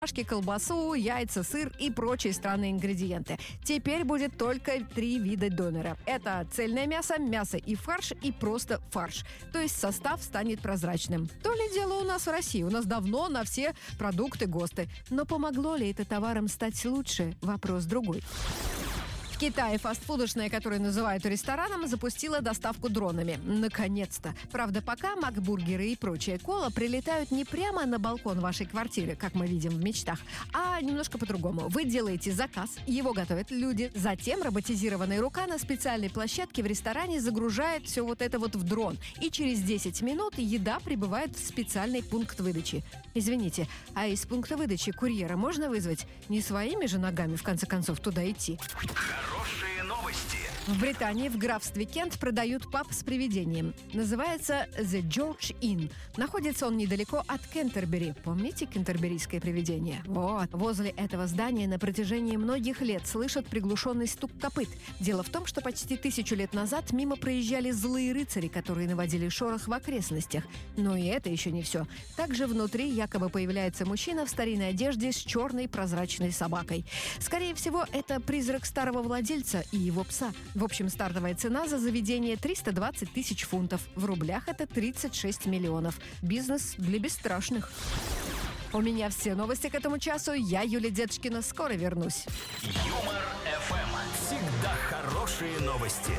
колбасу, яйца, сыр и прочие странные ингредиенты. Теперь будет только 3 вида донера. Это цельное мясо, мясо и фарш, и просто фарш. То есть состав станет прозрачным. То ли дело у нас в России. У нас давно на все продукты ГОСТы. Но помогло ли это товарам стать лучше? Вопрос другой. В Китае фастфудочная, которую называют рестораном, запустила доставку дронами. Наконец-то. Правда, пока макбургеры и прочая кола прилетают не прямо на балкон вашей квартиры, как мы видим в мечтах, а немножко по-другому. Вы делаете заказ, его готовят люди, затем роботизированная рука на специальной площадке в ресторане загружает все вот это вот в дрон. И через 10 минут еда прибывает в специальный пункт выдачи. Извините, а из пункта выдачи курьера можно вызвать? Не своими же ногами, в конце концов, туда идти. Хорошие новости. В Британии в графстве Кент продают паб с привидением. Называется The George Inn. Находится он недалеко от Кентербери. Помните кентерберийское привидение? Вот. Возле этого здания на протяжении многих лет слышат приглушенный стук копыт. Дело в том, что почти 1000 лет назад мимо проезжали злые рыцари, которые наводили шорох в окрестностях. Но и это еще не все. Также внутри якобы появляется мужчина в старинной одежде с черной прозрачной собакой. Скорее всего, это призрак старого владельца и его пса. В общем, стартовая цена за заведение 320 тысяч фунтов. В рублях это 36 миллионов. Бизнес для бесстрашных. У меня все новости к этому часу. Я, Юлия Детшкина, скоро вернусь. Юмор ФМ. Всегда хорошие новости.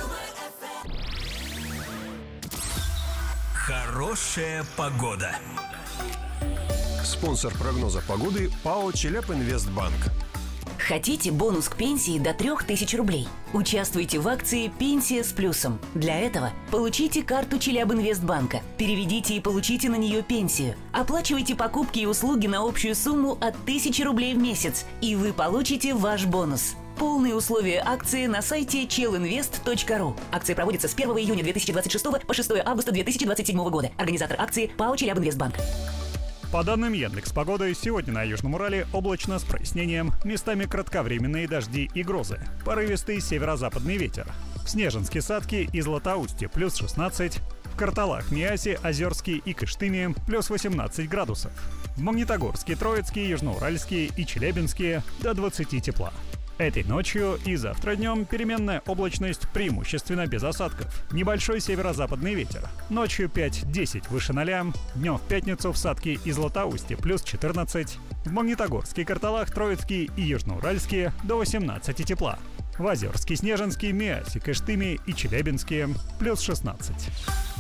Хорошая погода. Спонсор прогноза погоды ПАО «Челябинвестбанк». Хотите бонус к пенсии до 3000 рублей? Участвуйте в акции «Пенсия с плюсом». Для этого получите карту Челябинвестбанка, переведите и получите на нее пенсию. Оплачивайте покупки и услуги на общую сумму от 1000 рублей в месяц, и вы получите ваш бонус. Полные условия акции на сайте chelinvest.ru. Акция проводится с 1 июня 2026 по 6 августа 2027 года. Организатор акции ПАО «Челябинвестбанк». По данным Яндекс.Погоды, сегодня на Южном Урале облачно с прояснением, местами кратковременные дожди и грозы, порывистый северо-западный ветер. В Снежинске, Садке и Златоусте плюс 16, в Карталах, Миасе, Озерске и Кыштыме плюс 18 градусов. В Магнитогорске, Троицке, Южноуральске и Челябинске до 20 тепла. Этой ночью и завтра днем переменная облачность, преимущественно без осадков. Небольшой северо-западный ветер. Ночью 5-10 выше 0, днем в пятницу в Садке и Златоусте плюс 14, в Магнитогорске, Карталах, Троицке и Южноуральске до 18 тепла. В Озерске, Снежинске, Миасе, Кыштыме и Челябинске плюс 16.